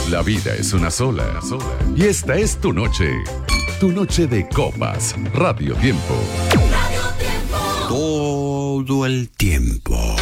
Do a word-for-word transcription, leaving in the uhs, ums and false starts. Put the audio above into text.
La vida es una sola, sola. Y esta es tu noche. Tu noche de copas. Radio Tiempo. Todo el tiempo.